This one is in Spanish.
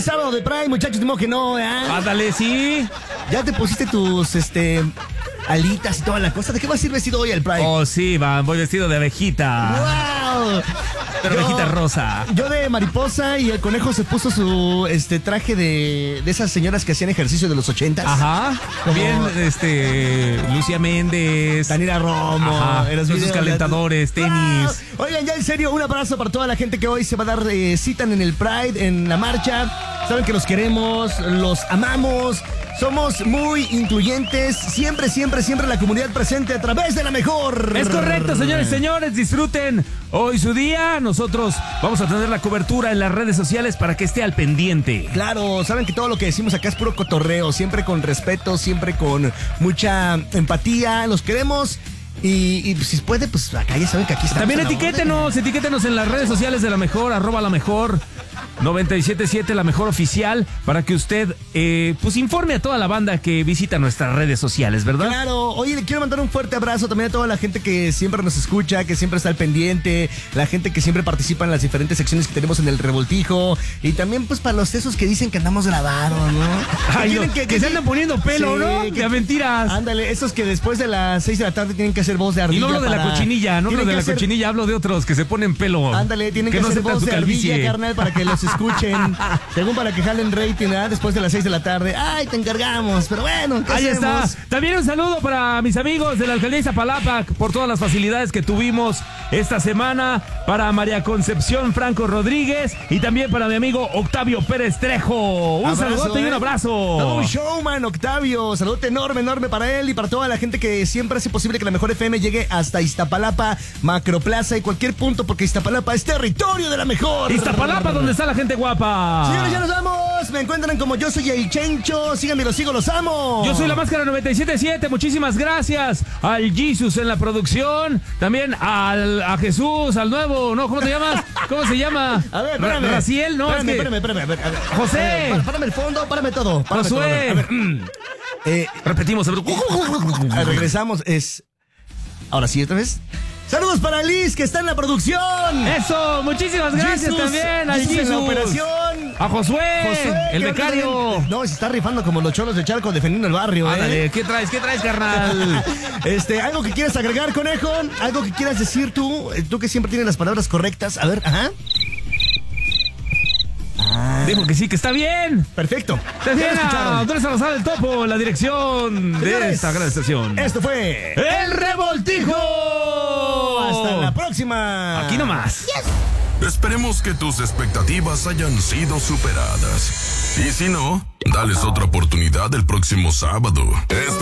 sábado de Pride, muchachos, de modo que no, Ándale, sí. Ya te pusiste tus, alitas y toda la cosa. ¿De qué vas a ir vestido hoy al Pride? Oh, sí, voy vestido de abejita. ¡Wow! De abejita rosa. Yo de mariposa y el conejo se puso su traje de esas señoras que hacían ejercicio de los 80s. Ajá. Como bien, Lucía Méndez. Daniela Romo. Ajá. Sus calentadores, tenis. ¡Wow! Oigan, ya en serio, un abrazo para toda la gente que hoy se va a dar cita en el Pride, en la marcha. Saben que los queremos, los amamos. Somos muy incluyentes. Siempre, siempre, siempre la comunidad presente a través de la mejor. Es correcto, señores y señores. Disfruten hoy su día. Nosotros vamos a tener la cobertura en las redes sociales para que esté al pendiente. Claro, saben que todo lo que decimos acá es puro cotorreo. Siempre con respeto, siempre con mucha empatía. Los queremos. Y si puede, pues acá ya saben que aquí estamos. También etiquétenos en las redes sociales de La Mejor, @La Mejor 977, La Mejor Oficial, para que usted pues informe a toda la banda que visita nuestras redes sociales, ¿verdad? Claro. Oye, le quiero mandar un fuerte abrazo también a toda la gente que siempre nos escucha, que siempre está al pendiente, la gente que siempre participa en las diferentes secciones que tenemos en el Revoltijo, y también pues para los esos que dicen que andamos grabados, ¿no? Ay, que se andan poniendo pelo, sí, ¿no? Que mentiras. Ándale, esos que después de las 6 de la tarde tienen que hacer voz de ardilla. Y no hablo de la cochinilla, cochinilla, hablo de otros que se ponen pelo. Ándale, tienen que hacer voz de ardilla, carnal, para que los escuchen. Según para que jalen rating, después de las 6 de la tarde. Ay, te encargamos, pero bueno, ¿qué ahí hacemos? Está. También un saludo para mis amigos de la alcaldía de Iztapalapa por todas las facilidades que tuvimos esta semana. Para María Concepción Franco Rodríguez y también para mi amigo Octavio Pérez Trejo. Un saludote y un abrazo. Todo un showman, Octavio. Saludote enorme, enorme para él y para toda la gente que siempre hace posible que la Mejor FM llegue hasta Iztapalapa, Macroplaza y cualquier punto, porque Iztapalapa es territorio de la Mejor. Iztapalapa, donde está la gente guapa. Señores, ya nos vamos. Me encuentran como Yo Soy el Chencho. Síganme, los sigo, los amo. Yo soy La Máscara 977. Muchísimas gracias al Jesus en la producción. También a Jesús, al nuevo. No, ¿cómo te llamas? ¿Cómo se llama? A ver, espérame. Raciel, ¿no? Espérame. A ver. José. Párame el fondo, párame todo. Josué. A ver. Repetimos. Regresamos. Ahora sí, otra vez. Saludos para Liz, que está en la producción. Eso, muchísimas gracias. Jesus, también a Jesus en la operación. A Josué, el becario. No, se está rifando como los cholos de Charco defendiendo el barrio. Ándale, ¿qué traes, carnal? ¿Algo que quieras agregar, conejo? ¿Algo que quieras decir tú? Tú que siempre tienes las palabras correctas. A ver, ajá. Dijo que sí, que está bien. Perfecto. Está bien, Andrés Salazar del Topo, la dirección. Señores, de esta gran estación. Esto fue El Revoltijo. Hasta la próxima. Aquí nomás. Yes. Esperemos que tus expectativas hayan sido superadas. Y si no, dales otra oportunidad el próximo sábado.